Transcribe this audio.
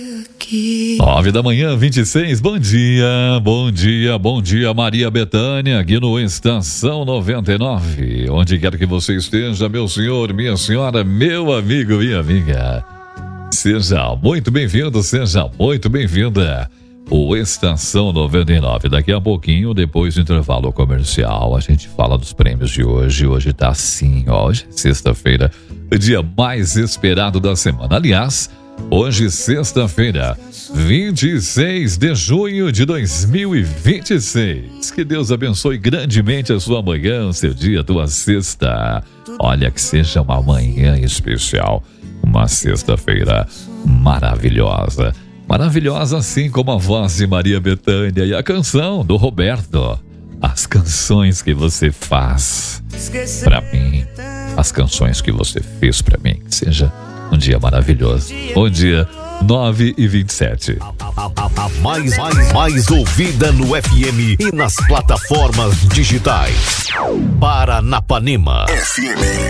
9h, 26, bom dia, Maria Bethânia, aqui no Estação 99, onde quer que você esteja, meu senhor, minha senhora, meu amigo, minha amiga, seja muito bem-vindo, seja muito bem-vinda, o Estação 99, daqui a pouquinho, depois do intervalo comercial, a gente fala dos prêmios de hoje tá assim, ó, hoje é sexta-feira, o dia mais esperado da semana, aliás, hoje, sexta-feira, 26 de junho de 2026. Que Deus abençoe grandemente a sua manhã, o seu dia, a tua sexta. Olha, que seja uma manhã especial. Uma sexta-feira maravilhosa. Maravilhosa assim como a voz de Maria Bethânia e a canção do Roberto. As canções que você faz pra mim. As canções que você fez pra mim. Que seja um dia maravilhoso. Bom dia, 9h27. Mais ouvida no FM e nas plataformas digitais. Paranapanema FM.